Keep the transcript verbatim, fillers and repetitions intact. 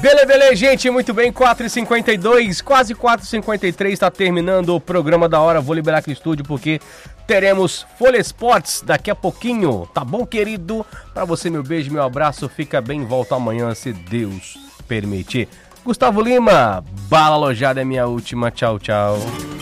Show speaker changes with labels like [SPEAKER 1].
[SPEAKER 1] Bele, bele, gente, muito bem, quatro e cinquenta e dois, quase quatro e cinquenta e três, está terminando o programa da hora. Vou liberar aqui o estúdio porque teremos Folha Esportes daqui a pouquinho, tá bom, querido? Pra você, meu beijo, meu abraço, fica bem, volta amanhã, se Deus permitir. Gustavo Lima, bala alojada é minha última, tchau, tchau.